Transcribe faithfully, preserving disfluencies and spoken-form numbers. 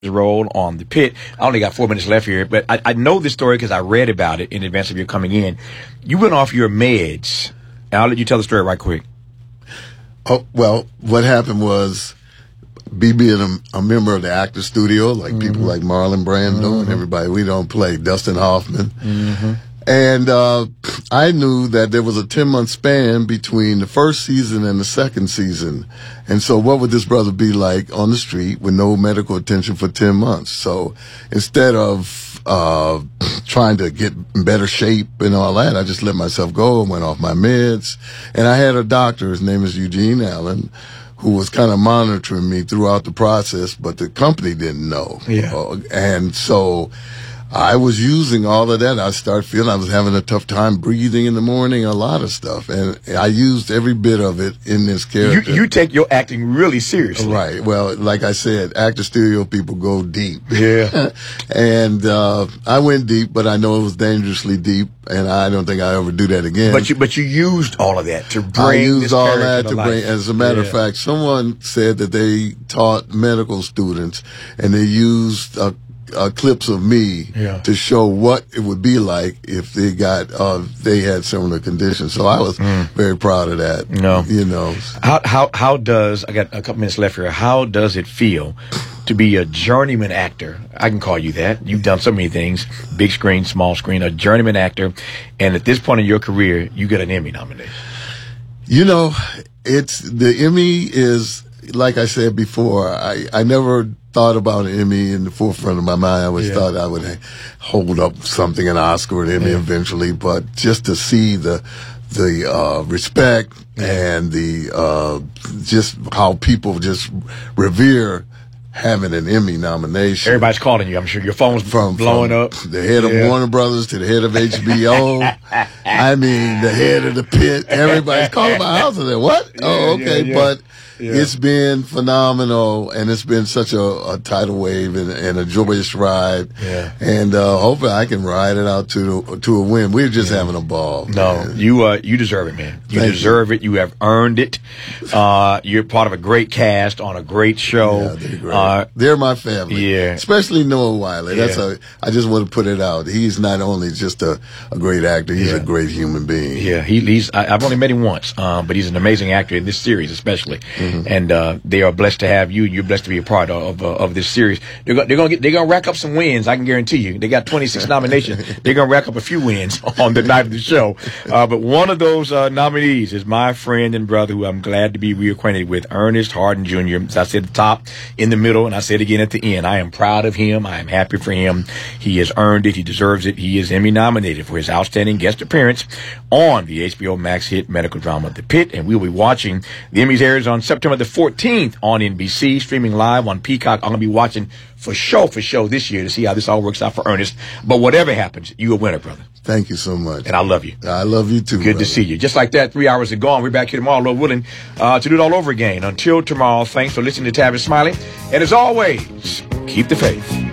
role on The Pit. I only got four minutes left here, but I, I know this story because I read about it in advance of your coming in. You went off your meds, and I'll let you tell the story right quick. Oh, well, what happened was, me being a, a member of the Actors Studio, like mm-hmm. people like Marlon Brando mm-hmm. and everybody, we don't play Dustin Hoffman. Mm-hmm. And uh I knew that there was a ten-month span between the first season and the second season. And so what would this brother be like on the street with no medical attention for ten months? So instead of uh trying to get in better shape and all that, I just let myself go and went off my meds. And I had a doctor, his name is Eugene Allen, who was kind of monitoring me throughout the process, but the company didn't know. Yeah. Uh, and so I was using all of that. I started feeling I was having a tough time breathing in the morning, a lot of stuff. And I used every bit of it in this character. You, you take your acting really seriously. Right. Well, like I said, Actor Studio people go deep. Yeah. and uh I went deep, but I know it was dangerously deep, and I don't think I ever do that again. But you but you used all of that to bring I used this all character that to, to life. bring. As a matter yeah. of fact, someone said that they taught medical students, and they used uh, uh, clips of me yeah. to show what it would be like if they got uh, they had similar conditions. So I was mm. very proud of that. No, you know, how how how does I got a couple minutes left here? How does it feel to be a journeyman actor? I can call you that. You've done so many things, big screen, small screen, a journeyman actor, and at this point in your career, you get an Emmy nomination. You know, it's the Emmy is, like I said before, I, I never thought about an Emmy in the forefront of my mind. I always yeah. thought I would hold up something, an Oscar or an Emmy yeah. eventually, but just to see the the uh respect yeah. and the uh just how people just revere having an Emmy nomination. Everybody's calling you. I'm sure your phone's from blowing from up. The head yeah. of Warner Brothers to the head of H B O. I mean, the head of The Pit. Everybody's calling my house and they're, what? Yeah, oh, okay. Yeah, yeah. But yeah. it's been phenomenal, and it's been such a, a tidal wave and, and a joyous ride. Yeah. And uh, hopefully I can ride it out to to a win. We're just yeah. having a ball. No, man. you uh, you deserve it, man. You Thank deserve you. it. You have earned it. Uh, you're part of a great cast on a great show. Yeah, they're great. Uh, they're my family. Yeah. Especially Noah Wiley. That's yeah. a, I just want to put it out. He's not only just a, a great actor, he's yeah. a great human being. Yeah, he, he's, I, I've only met him once, um, but he's an amazing actor in this series, especially. Mm-hmm. And, uh, they are blessed to have you, and you're blessed to be a part of, of, of this series. They're going, they're going to get, they're going to rack up some wins. I can guarantee you. They got twenty-six nominations. They're going to rack up a few wins on the night of the show. Uh, but one of those, uh, nominees is my friend and brother, who I'm glad to be reacquainted with, Ernest Harden Junior As I said at the top, in the middle, and I said again at the end, I am proud of him. I am happy for him. He has earned it. He deserves it. He is Emmy nominated for his outstanding guest appearance on the H B O Max hit medical drama The Pit, and we'll be watching. The Emmys airs on September the fourteenth on N B C, streaming live on Peacock. I'm going to be watching for show for show this year to see how this all works out for Ernest. But whatever happens, you're a winner, brother. Thank you so much. And I love you. I love you too. Good brother. to see you. Just like that, three hours are gone. We're back here tomorrow, Lord willing, uh, to do it all over again. Until tomorrow, thanks for listening to Tavis Smiley. And as always, keep the faith.